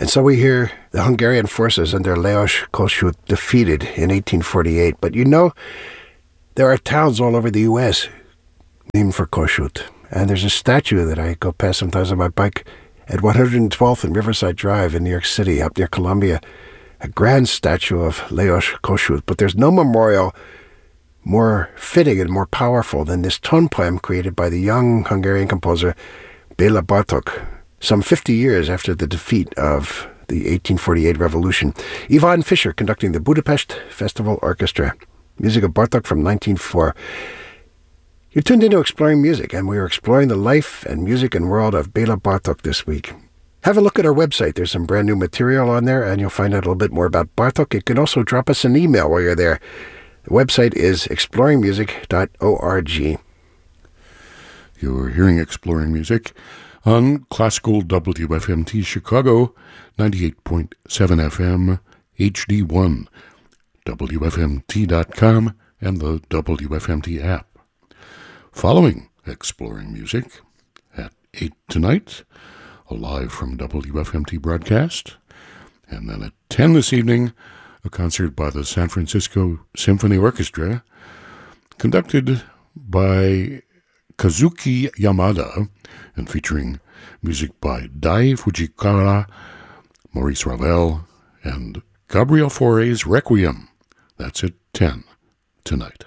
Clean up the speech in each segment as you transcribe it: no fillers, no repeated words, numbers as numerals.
And so we hear the Hungarian forces under Lajos Kossuth defeated in 1848. But you know, there are towns all over the U.S. named for Kossuth. And there's a statue that I go past sometimes on my bike at 112th and Riverside Drive in New York City, up near Columbia. A grand statue of Lajos Kossuth. But there's no memorial more fitting and more powerful than this tone poem created by the young Hungarian composer Béla Bartók, some 50 years after the defeat of the 1848 revolution. Ivan Fischer conducting the Budapest Festival Orchestra. Music of Bartók from 1904. You're tuned into Exploring Music, and we are exploring the life and music and world of Béla Bartók this week. Have a look at our website. There's some brand new material on there, and you'll find out a little bit more about Bartók. You can also drop us an email while you're there. The website is exploringmusic.org. You're hearing Exploring Music on Classical WFMT Chicago, 98.7 FM, HD1, WFMT.com, and the WFMT app. Following Exploring Music at 8 tonight, a live from WFMT broadcast, and then at 10 this evening, a concert by the San Francisco Symphony Orchestra, conducted by Kazuki Yamada, and featuring music by Dai Fujikawa, Maurice Ravel, and Gabriel Fauré's Requiem. That's at 10 tonight.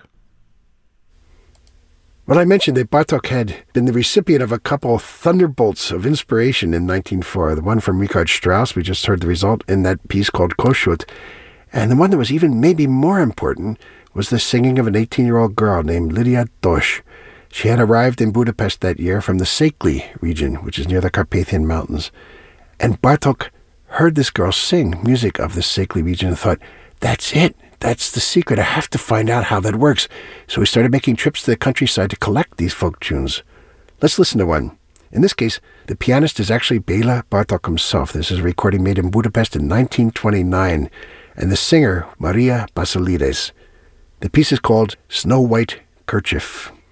Well, I mentioned that Bartók had been the recipient of a couple thunderbolts of inspiration in 1904. The one from Richard Strauss, we just heard the result in that piece called Kossuth. And the one that was even maybe more important was the singing of an 18-year-old girl named Lydia Dosch. She had arrived in Budapest that year from the Székely region, which is near the Carpathian Mountains. And Bartók heard this girl sing music of the Székely region and thought, that's it. That's the secret. I have to find out how that works. So he started making trips to the countryside to collect these folk tunes. Let's listen to one. In this case, the pianist is actually Béla Bartók himself. This is a recording made in Budapest in 1929. And the singer, Maria Basilides. The piece is called Snow White Kerchief.